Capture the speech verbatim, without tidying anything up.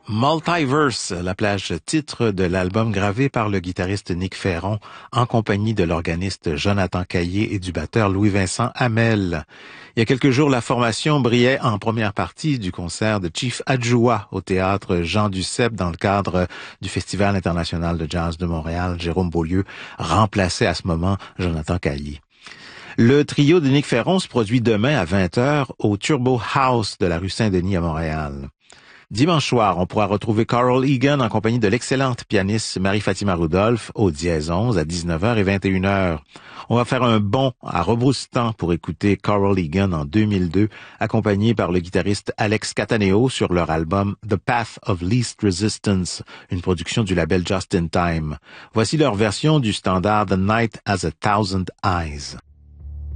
Multiverse, la plage titre de l'album gravé par le guitariste Nick Ferron en compagnie de l'organiste Jonathan Caillé et du batteur Louis-Vincent Hamel. Il y a quelques jours, la formation brillait en première partie du concert de Chief Adjoua au théâtre Jean Duceppe dans le cadre du Festival international de jazz de Montréal. Jérôme Beaulieu remplaçait à ce moment Jonathan Caillé. Le trio de Nick Ferron se produit demain à vingt heures au Turbo House de la rue Saint-Denis à Montréal. Dimanche soir, on pourra retrouver Carl Egan en compagnie de l'excellente pianiste Marie-Fatima Rudolph au Dièse onze à dix-neuf heures et vingt et une heures. On va faire un bond à Robustan pour écouter Carl Egan en deux mille deux, accompagné par le guitariste Alex Cataneo sur leur album The Path of Least Resistance, une production du label Just in Time. Voici leur version du standard The Night Has a Thousand Eyes.